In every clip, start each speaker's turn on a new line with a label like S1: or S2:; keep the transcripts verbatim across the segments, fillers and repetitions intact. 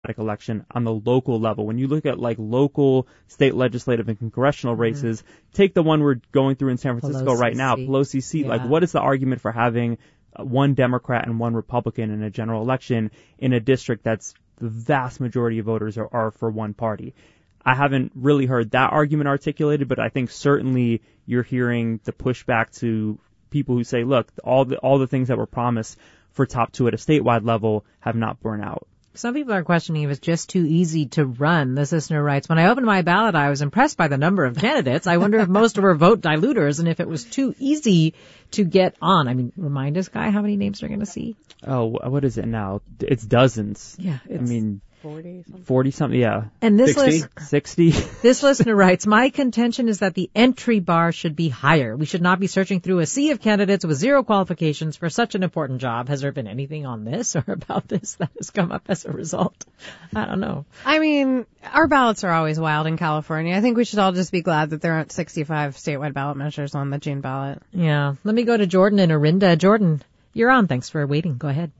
S1: election on the local level. When you look at like local, state legislative and congressional races, mm-hmm. take the one we're going through in San Francisco
S2: Pelosi
S1: right now,
S2: seat.
S1: Pelosi seat.
S2: Yeah.
S1: Like, what is the argument for having one Democrat and one Republican in a general election in a district that's the vast majority of voters are, are for one party? I haven't really heard that argument articulated, but I think certainly you're hearing the pushback to people who say, look, all the all the things that were promised for top two at a statewide level have not borne out.
S2: Some people are questioning if it's just too easy to run. This listener writes, when I opened my ballot, I was impressed by the number of candidates. I wonder if most were vote diluters and if it was too easy to get on. I mean, remind us, Guy, how many names are going to see?
S1: Oh, what is it now? It's dozens.
S2: Yeah. It's
S1: I mean,
S3: forty something.
S1: forty something, yeah.
S2: And this
S1: sixty?
S2: List,
S1: sixty?
S2: This listener writes, my contention is that the entry bar should be higher. We should not be searching through a sea of candidates with zero qualifications for such an important job. Has there been anything on this or about this that has come up as a result? I don't know.
S3: I mean, our ballots are always wild in California. I think we should all just be glad that there aren't sixty-five statewide ballot measures on the June ballot.
S2: Yeah. Let me go to Jordan and Orinda. Jordan, you're on. Thanks for waiting. Go ahead.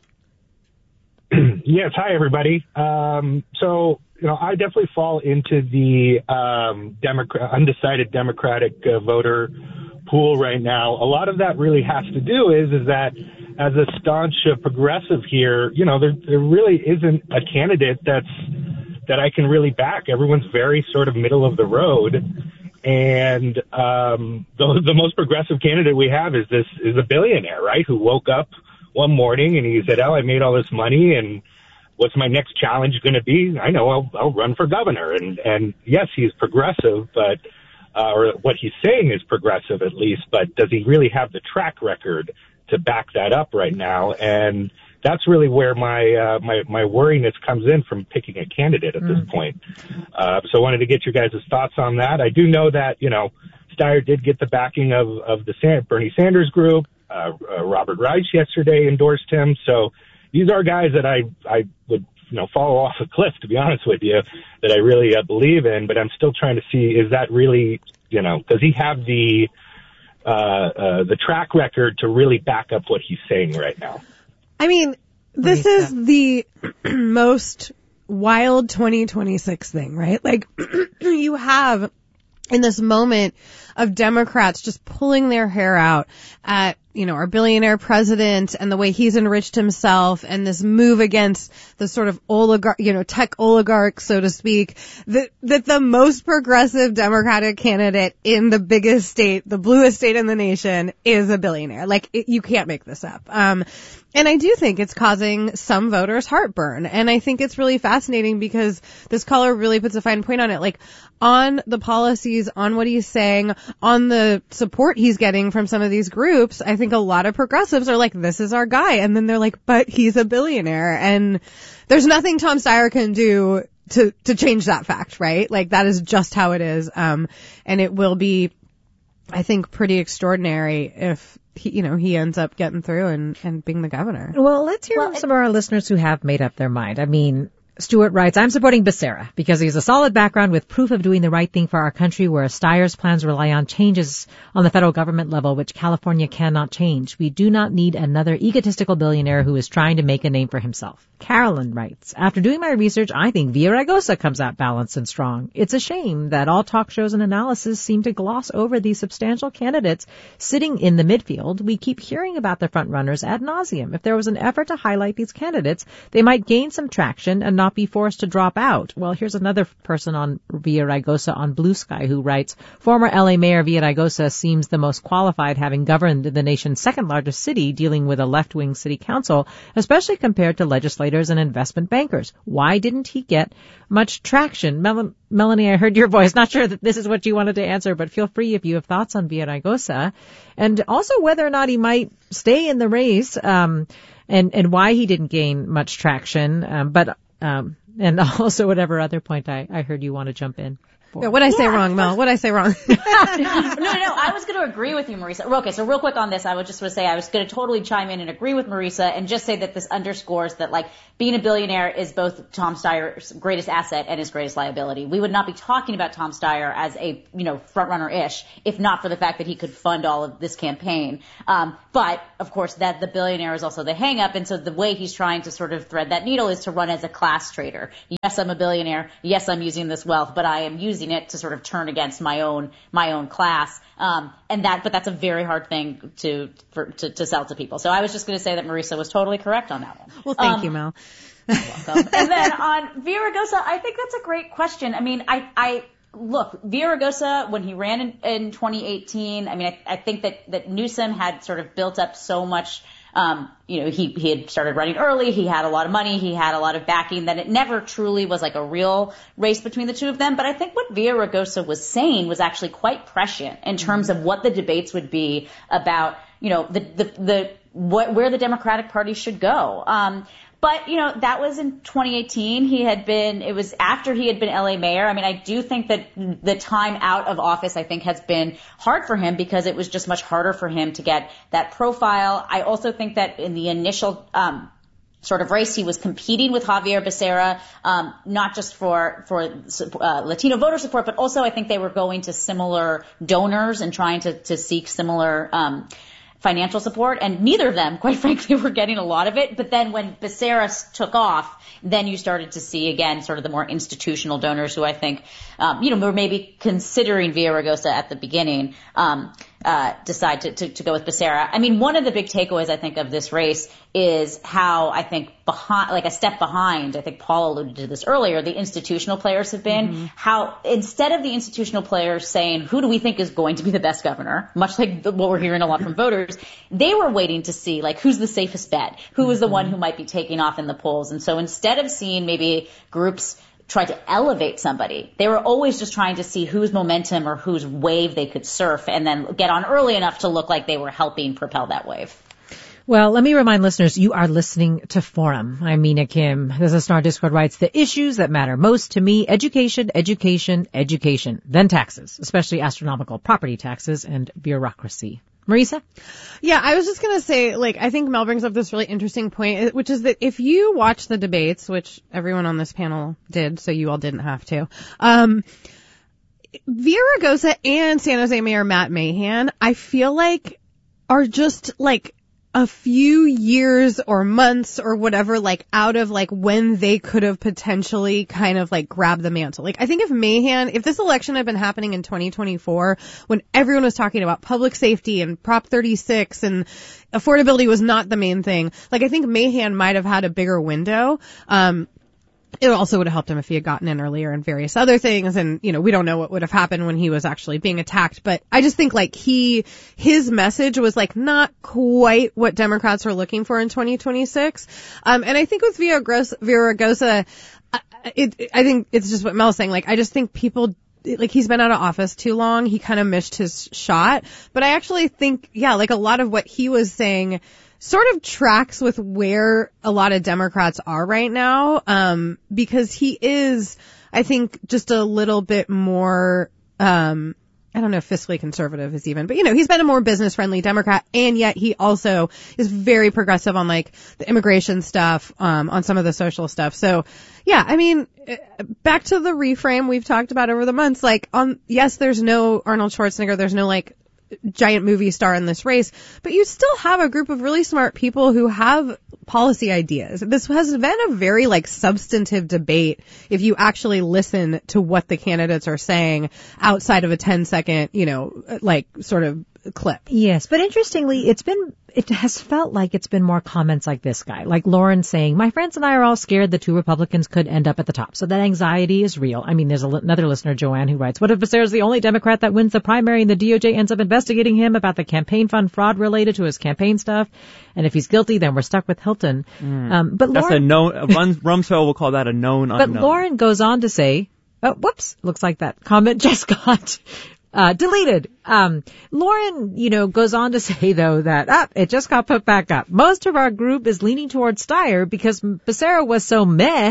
S4: Yes. Hi, everybody. Um, so, you know, I definitely fall into the um, Democrat, undecided Democratic uh, voter pool right now. A lot of that really has to do is, is that as a staunch uh, progressive here, you know, there, there really isn't a candidate that's, that I can really back. Everyone's very sort of middle of the road. And um, the, the most progressive candidate we have is this, is a billionaire, right, who woke up one morning and he said, oh, I made all this money and what's my next challenge going to be? I know I'll, I'll run for governor. And, and yes, he's progressive, but, uh, or what he's saying is progressive at least, but does he really have the track record to back that up right now? And that's really where my, uh, my, my worriness comes in from picking a candidate at mm. this point. Uh, so I wanted to get your guys' thoughts on that. I do know that, you know, Steyer did get the backing of, of the San, Bernie Sanders group. Uh, uh, Robert Reich yesterday endorsed him. So these are guys that I, I would, you know, follow off a cliff, to be honest with you, that I really uh, believe in. But I'm still trying to see, is that really, you know, does he have the, uh, uh, the track record to really back up what he's saying right now?
S3: I mean, this is the most wild twenty twenty-six thing, right? Like, you have in this moment of Democrats just pulling their hair out at, you know, our billionaire president and the way he's enriched himself and this move against the sort of oligarch, you know, tech oligarch, so to speak, that, that the most progressive Democratic candidate in the biggest state, the bluest state in the nation, is a billionaire. Like, it, you can't make this up. Um, and I do think it's causing some voters heartburn. And I think it's really fascinating because this caller really puts a fine point on it. Like, on the policies, on what he's saying, on the support he's getting from some of these groups, I think a lot of progressives are like, this is our guy. And then they're like, but he's a billionaire. And there's nothing Tom Steyer can do to, to change that fact, right? Like, that is just how it is. Um, and it will be, I think, pretty extraordinary if he, you know, he ends up getting through and, and being the governor.
S2: Well, let's hear well, from some of our listeners who have made up their mind. I mean, Stuart writes, I'm supporting Becerra because he has a solid background with proof of doing the right thing for our country, whereas Steyer's plans rely on changes on the federal government level, which California cannot change. We do not need another egotistical billionaire who is trying to make a name for himself. Carolyn writes, after doing my research, I think Villaraigosa comes out balanced and strong. It's a shame that all talk shows and analysis seem to gloss over these substantial candidates sitting in the midfield. We keep hearing about the front runners ad nauseum. If there was an effort to highlight these candidates, they might gain some traction and not be forced to drop out. Well, here's another person on Villaraigosa on Blue Sky who writes, former L A Mayor Villaraigosa seems the most qualified, having governed the nation's second largest city, dealing with a left-wing city council, especially compared to legislators and investment bankers. Why didn't he get much traction? Mel- Melanie, I heard your voice. Not sure that this is what you wanted to answer, but feel free if you have thoughts on Villaraigosa, and also whether or not he might stay in the race, um, and, and why he didn't gain much traction, um, but Um, and also whatever other point I, I heard you want to jump in.
S3: Yeah, what'd I yeah, say wrong, Mel? What'd I say wrong?
S5: no, no, no. I was going to agree with you, Marisa. Okay, so real quick on this, I would just want to say I was going to totally chime in and agree with Marisa and just say that this underscores that, like, being a billionaire is both Tom Steyer's greatest asset and his greatest liability. We would not be talking about Tom Steyer as a, you know, front-runner-ish if not for the fact that he could fund all of this campaign. Um, but, of course, that the billionaire is also the hang-up, and so the way he's trying to sort of thread that needle is to run as a class trader. Yes, I'm a billionaire. Yes, I'm using this wealth, but I am using it to sort of turn against my own my own class, um, and that. But that's a very hard thing to for, to, to sell to people. So I was just going to say that Marisa was totally correct on that one.
S3: Well, thank
S5: um,
S3: you, Mel.
S5: You're welcome. And then on Villaraigosa, I think that's a great question. I mean, I I look Villaraigosa when he ran in, in twenty eighteen. I mean, I, I think that that Newsom had sort of built up so much. Um, you know, he, he had started running early. He had a lot of money. He had a lot of backing that it never truly was like a real race between the two of them. But I think what Villaraigosa was saying was actually quite prescient in terms of what the debates would be about, you know, the, the, the, what, where the Democratic Party should go. Um, But, you know, that was in twenty eighteen. He had been, it was after he had been L A mayor. I mean, I do think that the time out of office, I think, has been hard for him because it was just much harder for him to get that profile. I also think that in the initial, um, sort of race, he was competing with Javier Becerra, um, not just for, for, uh, Latino voter support, but also I think they were going to similar donors and trying to, to seek similar, um, financial support, and neither of them, quite frankly, were getting a lot of it. But then when Becerra took off, then you started to see, again, sort of the more institutional donors who I think, um, you know, were maybe considering Villaraigosa at the beginning, um, uh, decide to, to, to go with Becerra. I mean, one of the big takeaways, I think, of this race is how I think behind, like a step behind, I think Paul alluded to this earlier, the institutional players have been, mm-hmm. how instead of the institutional players saying, who do we think is going to be the best governor, much like the, what we're hearing a lot from voters, they were waiting to see, like, who's the safest bet, who is the one who might be taking off in the polls. And so instead of seeing maybe groups try to elevate somebody, they were always just trying to see whose momentum or whose wave they could surf and then get on early enough to look like they were helping propel that wave.
S2: Well, let me remind listeners, you are listening to Forum. I'm Mina Kim. This is Star Discord writes, the issues that matter most to me, education, education, education, then taxes, especially astronomical property taxes and bureaucracy. Marisa?
S3: Yeah, I was just going to say, like, I think Mel brings up this really interesting point, which is that if you watch the debates, which everyone on this panel did, so you all didn't have to, um, Villaraigosa and San Jose Mayor Matt Mahan, I feel like are just, like, a few years or months or whatever, like, out of, like, when they could have potentially kind of, like, grabbed the mantle. Like, I think if Mahan, if this election had been happening in twenty twenty-four, when everyone was talking about public safety and Prop thirty-six and affordability was not the main thing, like, I think Mahan might have had a bigger window. Um, It also would have helped him if he had gotten in earlier and various other things. And, you know, we don't know what would have happened when he was actually being attacked. But I just think, like, he, his message was, like, not quite what Democrats are looking for in twenty twenty-six. Um, and I think with Villaraigosa, it, it, I think it's just what Mel's saying. Like, I just think people, like, he's been out of office too long. He kind of missed his shot. But I actually think, yeah, like, a lot of what he was saying sort of tracks with where a lot of Democrats are right now, um, because he is, I think, just a little bit more, um, I don't know if fiscally conservative is even, but, you know, he's been a more business-friendly Democrat, and yet he also is very progressive on, like, the immigration stuff, um, on some of the social stuff. So, yeah, I mean, back to the reframe we've talked about over the months, like, on, yes, there's no Arnold Schwarzenegger, there's no, like, giant movie star in this race, but you still have a group of really smart people who have policy ideas. This has been a very, like, substantive debate if you actually listen to what the candidates are saying outside of a ten second, you know, like, sort of clip.
S2: Yes, but interestingly, it's been, it has felt like it's been more comments like this guy, like Lauren saying, my friends and I are all scared the two Republicans could end up at the top. So that anxiety is real. I mean, there's a, another listener, Joanne, who writes, what if Becerra's the only Democrat that wins the primary and the D O J ends up investigating him about the campaign fund fraud related to his campaign stuff? And if he's guilty, then we're stuck with Hilton. Mm. Um, but
S1: That's
S2: Lauren,
S1: a known, Rumsfeld will call that a known unknown.
S2: But Lauren goes on to say, oh, whoops, looks like that comment just got Uh, deleted. Um, Lauren, you know, goes on to say, though, that, ah, it just got put back up. Most of our group is leaning towards Steyer because Becerra was so meh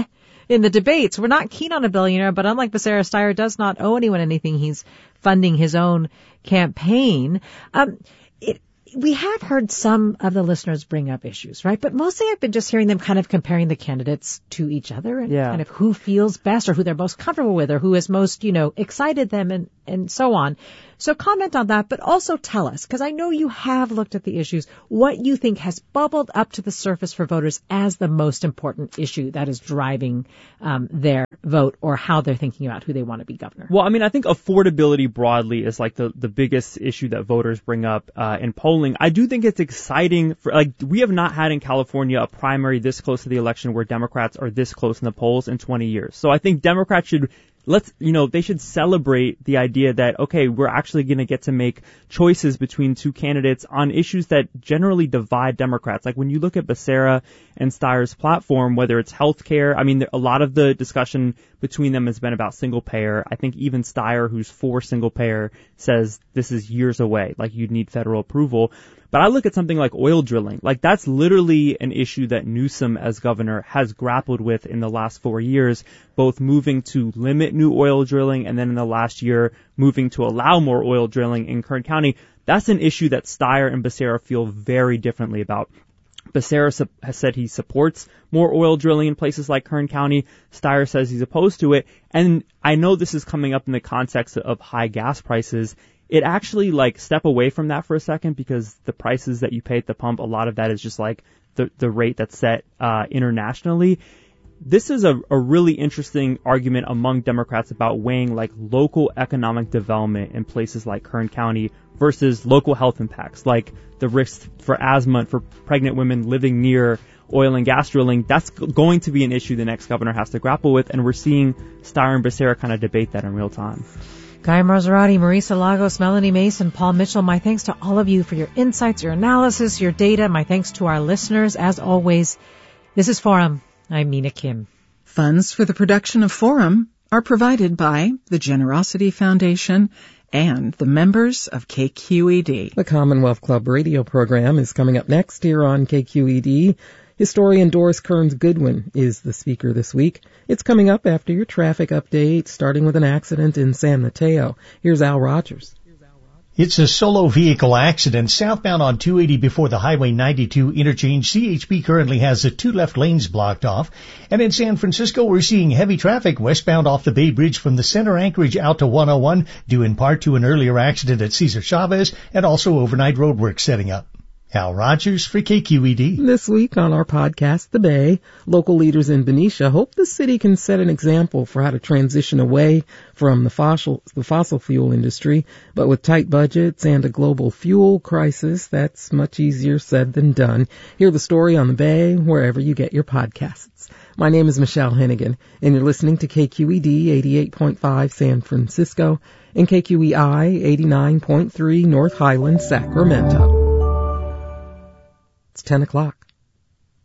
S2: in the debates. We're not keen on a billionaire, but unlike Becerra, Steyer does not owe anyone anything. He's funding his own campaign. Um, it, we have heard some of the listeners bring up issues, right? But mostly I've been just hearing them kind of comparing the candidates to each other and
S1: yeah.
S2: kind of who feels best or who they're most comfortable with or who has most, you know, excited them and, and so on. So comment on that, but also tell us, because I know you have looked at the issues, what you think has bubbled up to the surface for voters as the most important issue that is driving um, their vote or how they're thinking about who they want to be governor.
S1: Well, I mean, I think affordability broadly is like the, the biggest issue that voters bring up uh, in polling. I do think it's exciting for, like, we have not had in California a primary this close to the election where Democrats are this close in the polls in twenty years. So I think Democrats should Let's, you know, they should celebrate the idea that, okay, we're actually going to get to make choices between two candidates on issues that generally divide Democrats. Like when you look at Becerra and Steyer's platform, whether it's healthcare, I mean, a lot of the discussion between them has been about single payer. I think even Steyer, who's for single payer, says this is years away, like you'd need federal approval. But I look at something like oil drilling. Like that's literally an issue that Newsom as governor has grappled with in the last four years, both moving to limit new oil drilling and then in the last year moving to allow more oil drilling in Kern County. That's an issue that Steyer and Becerra feel very differently about. Becerra has said he supports more oil drilling in places like Kern County. Steyer says he's opposed to it. And I know this is coming up in the context of high gas prices. It actually, like, step away from that for a second because the prices that you pay at the pump, a lot of that is just like the, the rate that's set uh, internationally. This is a, a really interesting argument among Democrats about weighing like local economic development in places like Kern County versus local health impacts, like the risk for asthma for pregnant women living near oil and gas drilling. That's going to be an issue the next governor has to grapple with, and we're seeing Steyer and Becerra kind of debate that in real time.
S2: Guy Marzorati, Marisa Lagos, Melanie Mason, Paul Mitchell, my thanks to all of you for your insights, your analysis, your data. My thanks to our listeners. As always, this is Forum. I'm Mina Kim.
S6: Funds for the production of Forum are provided by the Generosity Foundation and the members of K Q E D.
S7: The Commonwealth Club radio program is coming up next here on K Q E D. Historian Doris Kearns Goodwin is the speaker this week. It's coming up after your traffic update, starting with an accident in San Mateo. Here's Al Rogers.
S8: It's a solo vehicle accident southbound on two eighty before the Highway ninety-two interchange. C H P currently has the two left lanes blocked off. And in San Francisco, we're seeing heavy traffic westbound off the Bay Bridge from the center Anchorage out to one oh one, due in part to an earlier accident at Cesar Chavez and also overnight roadwork setting up. Al Rogers for K Q E D.
S7: This week on our podcast, The Bay, local leaders in Benicia hope the city can set an example for how to transition away from the fossil, the fossil fuel industry. But with tight budgets and a global fuel crisis, that's much easier said than done. Hear the story on The Bay wherever you get your podcasts. My name is Michelle Hennigan, and you're listening to K Q E D eighty-eight point five San Francisco and K Q E I eighty-nine point three North Highland, Sacramento. It's ten o'clock.